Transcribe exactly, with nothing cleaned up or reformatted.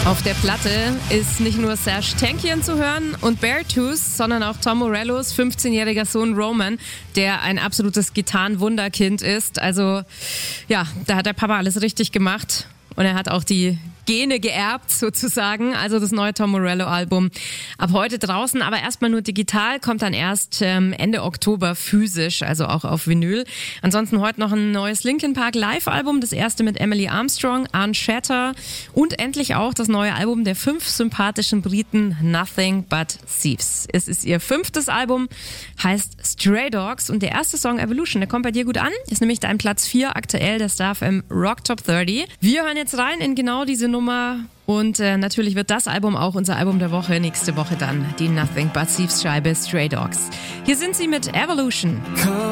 Auf der Platte ist nicht nur Serj Tankian zu hören und Beartooth, sondern auch Tom Morellos fünfzehnjähriger Sohn Roman, der ein absolutes Gitarrenwunderkind ist. Also ja, da hat der Papa alles richtig gemacht und er hat auch die Gene geerbt sozusagen, also das neue Tom Morello-Album. Ab heute draußen, aber erstmal nur digital, kommt dann erst ähm, Ende Oktober physisch, also auch auf Vinyl. Ansonsten heute noch ein neues Linkin Park Live-Album, das erste mit Emily Armstrong, Ann Shatter und endlich auch das neue Album der fünf sympathischen Briten Nothing But Thieves. Es ist ihr fünftes Album, heißt Stray Dogs und der erste Song Evolution, der kommt bei dir gut an, ist nämlich dein Platz vier aktuell der Star F M Rock Top dreißig. Wir hören jetzt rein in genau diese Nummer und äh, natürlich wird das Album auch unser Album der Woche. Nächste Woche dann die Nothing But Thieves Scheibe Stray Dogs. Hier sind sie mit Evolution.